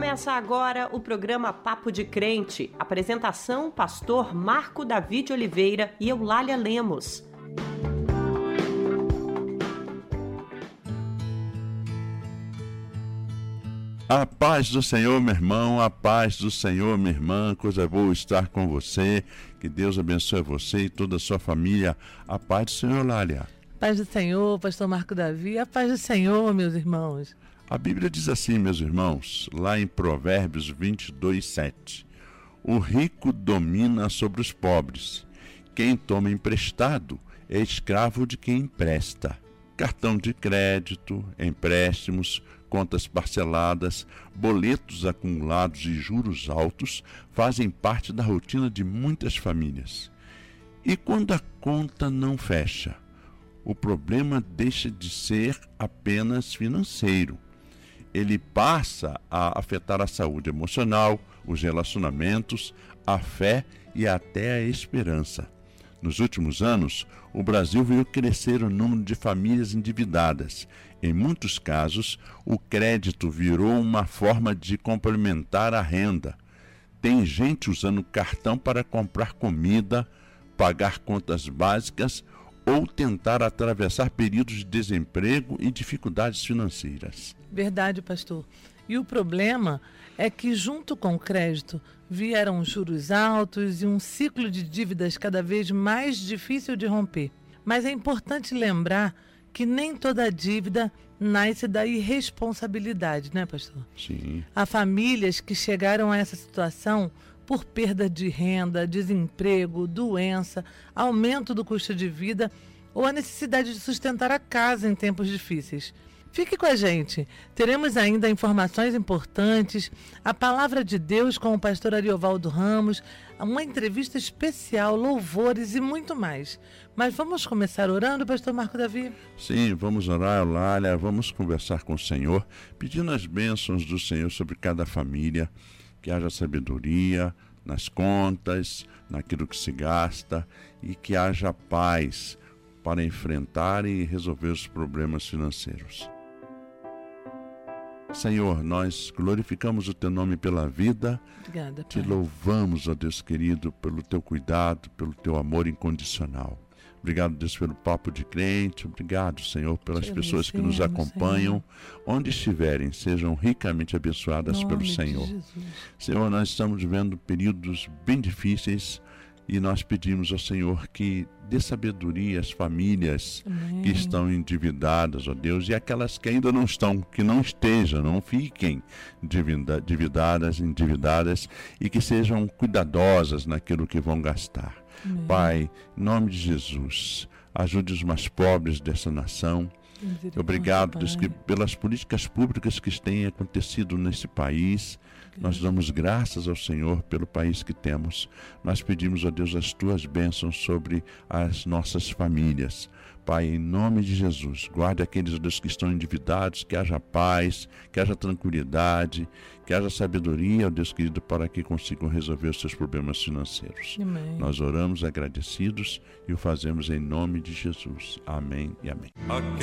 Começa agora o programa Papo de Crente. Apresentação, pastor Marco David Oliveira e Eulália Lemos. A paz do Senhor, meu irmão, a paz do Senhor, minha irmã, coisa boa estar com você, que Deus abençoe você e toda a sua família. A paz do Senhor, Eulália. Paz do Senhor, pastor Marco Davi, a paz do Senhor, meus irmãos. A Bíblia diz assim, meus irmãos, lá em Provérbios 22:7. O rico domina sobre os pobres. Quem toma emprestado é escravo de quem empresta. Cartão de crédito, empréstimos, contas parceladas, boletos acumulados e juros altos fazem parte da rotina de muitas famílias. E quando a conta não fecha, o problema deixa de ser apenas financeiro. Ele passa a afetar a saúde emocional, os relacionamentos, a fé e até a esperança. Nos últimos anos, o Brasil viu crescer o número de famílias endividadas. Em muitos casos, o crédito virou uma forma de complementar a renda. Tem gente usando cartão para comprar comida, pagar contas básicas ou tentar atravessar períodos de desemprego e dificuldades financeiras. Verdade, pastor. E o problema é que, junto com o crédito, vieram juros altos e um ciclo de dívidas cada vez mais difícil de romper. Mas é importante lembrar que nem toda dívida nasce da irresponsabilidade, né, pastor? Sim. Há famílias que chegaram a essa situação por perda de renda, desemprego, doença, aumento do custo de vida ou a necessidade de sustentar a casa em tempos difíceis. Fique com a gente, teremos ainda informações importantes, a palavra de Deus com o pastor Ariovaldo Ramos, uma entrevista especial, louvores e muito mais. Mas vamos começar orando, pastor Marco Davi? Sim, vamos orar, Eulália, vamos conversar com o Senhor, pedindo as bênçãos do Senhor sobre cada família, que haja sabedoria nas contas, naquilo que se gasta e que haja paz para enfrentar e resolver os problemas financeiros. Senhor, nós glorificamos o Teu nome pela vida. Obrigada, Pai. Te louvamos, ó Deus querido, pelo Teu cuidado, pelo Teu amor incondicional. Obrigado, Deus, pelo Papo de Crente. Obrigado, Senhor, pelas pessoas que nos acompanham. Senhor. Onde estiverem, sejam ricamente abençoadas pelo Senhor. Senhor, nós estamos vivendo períodos bem difíceis e nós pedimos ao Senhor que dê sabedoria às famílias que estão endividadas, ó Deus, e aquelas que ainda não estão, que não estejam, não fiquem endividadas e que sejam cuidadosas naquilo que vão gastar. Amém. Pai, em nome de Jesus, ajude os mais pobres dessa nação. Obrigado, Deus, que pelas políticas públicas que têm acontecido nesse país, nós damos graças ao Senhor pelo país que temos. Nós pedimos, ó Deus, as Tuas bênçãos sobre as nossas famílias. Pai, em nome de Jesus, guarde aqueles, ó Deus, que estão endividados, que haja paz, que haja tranquilidade, que haja sabedoria, ó Deus querido, para que consigam resolver os seus problemas financeiros. Amém. Nós oramos agradecidos e o fazemos em nome de Jesus. Amém e amém.